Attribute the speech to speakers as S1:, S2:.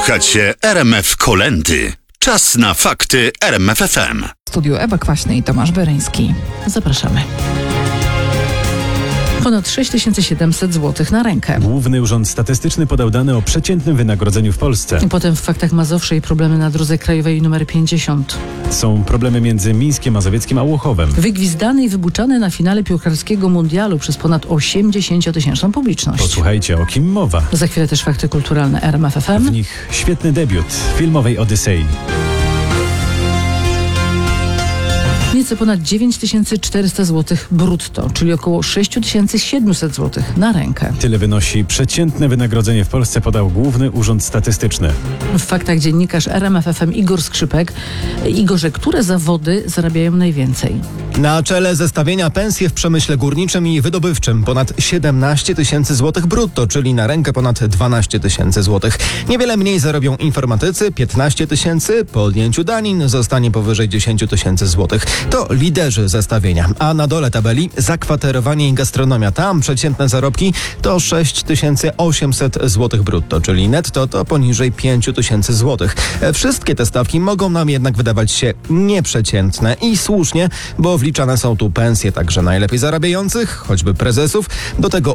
S1: Słuchacie RMF Kolendy. Czas na fakty RMF FM.
S2: W studiu Ewa Kwaśny i Tomasz Bereński. Zapraszamy. Ponad 6700 zł na rękę.
S3: Główny Urząd Statystyczny podał dane o przeciętnym wynagrodzeniu w Polsce.
S2: Potem w faktach Mazowszej problemy na drodze krajowej nr 50.
S3: Są problemy między Mińskiem Mazowieckim a Łochowem.
S2: Wygwizdany i wybuczany na finale piłkarskiego mundialu przez ponad 80-tysięczną publiczność.
S3: Posłuchajcie, o kim mowa.
S2: Za chwilę też fakty kulturalne RMF FM.
S3: W nich świetny debiut filmowej Odysei.
S2: Nieco ponad 9400 zł brutto, czyli około 6700 zł na rękę.
S3: Tyle wynosi przeciętne wynagrodzenie w Polsce, podał Główny Urząd Statystyczny.
S2: W faktach dziennikarz RMF FM Igor Skrzypek. Igorze, które zawody zarabiają najwięcej?
S4: Na czele zestawienia pensje w przemyśle górniczym i wydobywczym ponad 17 tysięcy złotych brutto, czyli na rękę ponad 12 tysięcy złotych. Niewiele mniej zarobią informatycy, 15 tysięcy, po odjęciu danin zostanie powyżej 10 tysięcy złotych. To liderzy zestawienia. A na dole tabeli zakwaterowanie i gastronomia. Tam przeciętne zarobki to 6800 złotych brutto, czyli netto to poniżej 5 tysięcy złotych. Wszystkie te stawki mogą nam jednak wydawać się nieprzeciętne i słusznie, bo wliczane są tu pensje także najlepiej zarabiających, choćby prezesów, do tego